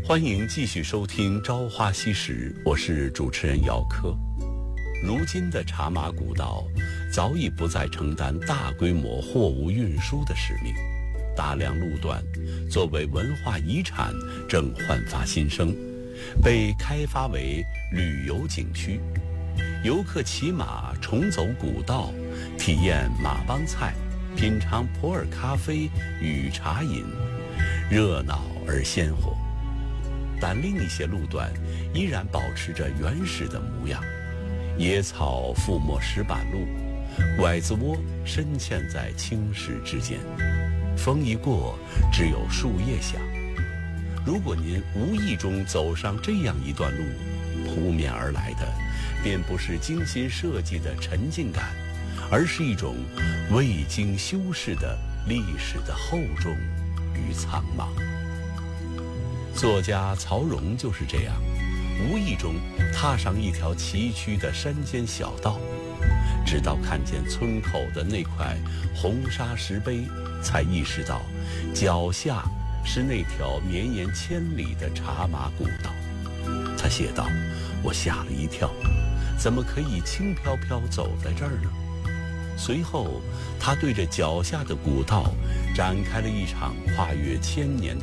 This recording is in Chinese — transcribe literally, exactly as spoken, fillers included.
欢迎继续收听《朝花夕拾》，我是主持人姚科。如今的茶马古道早已不再承担大规模货物运输的使命，大量路段作为文化遗产正焕发新生，被开发为旅游景区。游客骑马重走古道，体验马帮菜，品尝普洱咖啡与茶饮，热闹而鲜活。但另一些路段依然保持着原始的模样，野草覆没石板路，拐子窝深嵌在青石之间，风一过只有树叶响。如果您无意中走上这样一段路，扑面而来的便不是精心设计的沉浸感，而是一种未经修饰的历史的厚重与苍茫。作家曹荣就是这样，无意中踏上一条崎岖的山间小道，直到看见村口的那块红砂石碑，才意识到脚下是那条绵延千里的茶马古道。他写道：我吓了一跳，怎么可以轻飘飘走在这儿呢？随后他对着脚下的古道展开了一场跨越千年的